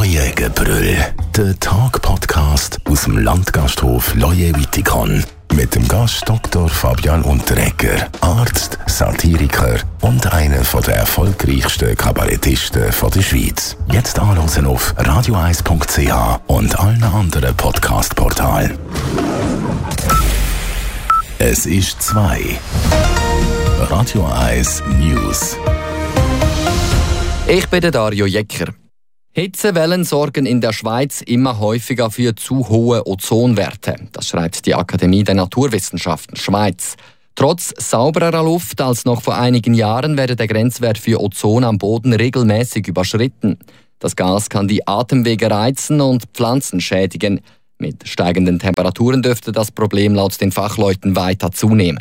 Leuengebrüll, der Tag-Podcast aus dem Landgasthof Leue-Wittikon. Mit dem Gast Dr. Fabian Unterreger, Arzt, Satiriker und einer der erfolgreichsten Kabarettisten der Schweiz. Jetzt anhören auf radio1.ch und allen anderen Podcast-Portalen. Es ist 2. Radio 1 News. Ich bin der Dario Jecker. Hitzewellen sorgen in der Schweiz immer häufiger für zu hohe Ozonwerte. Das schreibt die Akademie der Naturwissenschaften Schweiz. Trotz saubererer Luft als noch vor einigen Jahren werde der Grenzwert für Ozon am Boden regelmäßig überschritten. Das Gas kann die Atemwege reizen und Pflanzen schädigen. Mit steigenden Temperaturen dürfte das Problem laut den Fachleuten weiter zunehmen.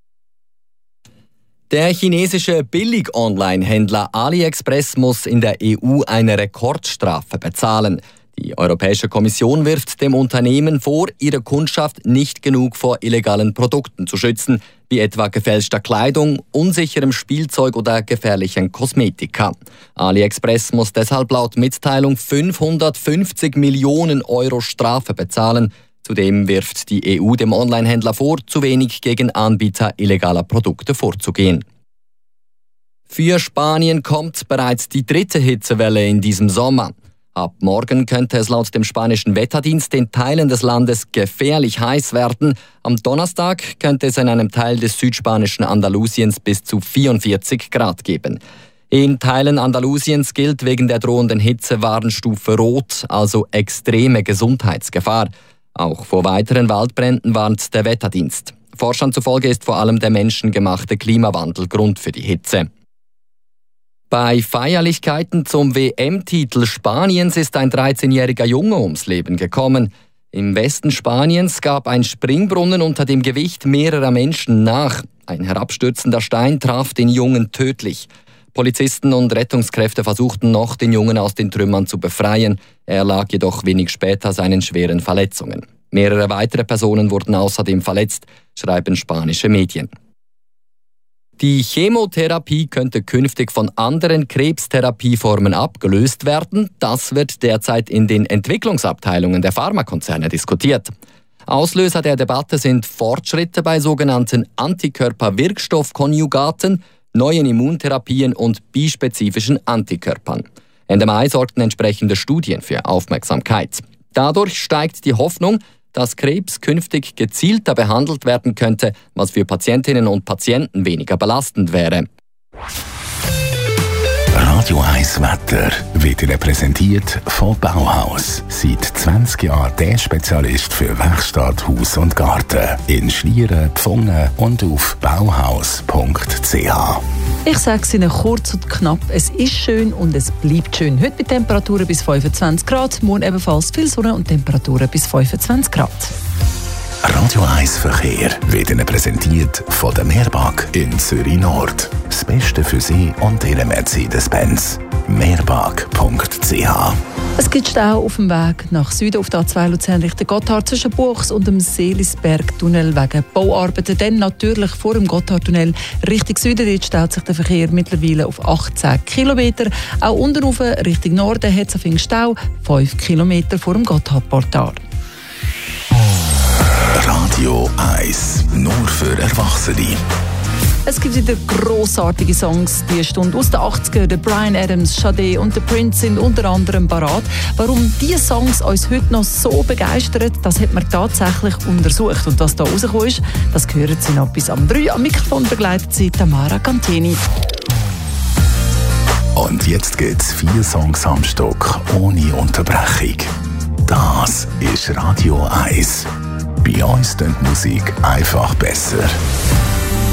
Der chinesische Billig-Online-Händler AliExpress muss in der EU eine Rekordstrafe bezahlen. Die Europäische Kommission wirft dem Unternehmen vor, ihre Kundschaft nicht genug vor illegalen Produkten zu schützen, wie etwa gefälschter Kleidung, unsicherem Spielzeug oder gefährlichen Kosmetika. AliExpress muss deshalb laut Mitteilung 550 Millionen Euro Strafe bezahlen. Zudem wirft die EU dem Onlinehändler vor, zu wenig gegen Anbieter illegaler Produkte vorzugehen. Für Spanien kommt bereits die 3. Hitzewelle in diesem Sommer. Ab morgen könnte es laut dem spanischen Wetterdienst in Teilen des Landes gefährlich heiß werden. Am Donnerstag könnte es in einem Teil des südspanischen Andalusiens bis zu 44 Grad geben. In Teilen Andalusiens gilt wegen der drohenden Hitze Warnstufe Rot, also extreme Gesundheitsgefahr. Auch vor weiteren Waldbränden warnt der Wetterdienst. Forschern zufolge ist vor allem der menschengemachte Klimawandel Grund für die Hitze. Bei Feierlichkeiten zum WM-Titel Spaniens ist ein 13-jähriger Junge ums Leben gekommen. Im Westen Spaniens gab ein Springbrunnen unter dem Gewicht mehrerer Menschen nach. Ein herabstürzender Stein traf den Jungen tödlich. Polizisten und Rettungskräfte versuchten noch, den Jungen aus den Trümmern zu befreien. Er lag jedoch wenig später seinen schweren Verletzungen. Mehrere weitere Personen wurden außerdem verletzt, schreiben spanische Medien. Die Chemotherapie könnte künftig von anderen Krebstherapieformen abgelöst werden. Das wird derzeit in den Entwicklungsabteilungen der Pharmakonzerne diskutiert. Auslöser der Debatte sind Fortschritte bei sogenannten Antikörperwirkstoffkonjugaten, neuen Immuntherapien und bispezifischen Antikörpern. Ende Mai sorgten entsprechende Studien für Aufmerksamkeit. Dadurch steigt die Hoffnung, dass Krebs künftig gezielter behandelt werden könnte, was für Patientinnen und Patienten weniger belastend wäre. Radio 1 Wetter wird Ihnen präsentiert von Bauhaus. Seit 20 Jahren der Spezialist für Werkstatt, Haus und Garten. In Schlieren, Pfungen und auf bauhaus.ch. Ich sage es Ihnen kurz und knapp, es ist schön und es bleibt schön. Heute mit Temperaturen bis 25 Grad, morgen ebenfalls viel Sonne und Temperaturen bis 25 Grad. Radio 1 Verkehr wird Ihnen präsentiert von der Meerbag in Zürich Nord. Das Beste für Sie und Ihre Mercedes-Benz. Meerbag.ch. Es gibt Stau auf dem Weg nach Süden auf der A2 Luzern Richtung Gotthard zwischen Buchs und dem Seelisberg-Tunnel wegen Bauarbeiten. Dann natürlich vor dem Gotthardtunnel Richtung Süden. Dort staut sich der Verkehr mittlerweile auf 18 Kilometer. Auch unten rauf Richtung Norden hat es auf den Stau 5 Kilometer vor dem Gotthardportal. Radio 1, nur für Erwachsene. Es gibt wieder grossartige Songs diese Stunde aus den 80ern. Der Bryan Adams, Sade und der Prince sind unter anderem parat. Warum diese Songs uns heute noch so begeistern, das hat man tatsächlich untersucht. Und was da rausgekommen ist, das hören Sie noch bis am 3. Am Mikrofon begleitet Sie Tamara Cantini. Und jetzt gibt's 4 Songs am Stück, ohne Unterbrechung. Das ist Radio 1. Bei uns klingt Musik einfach besser.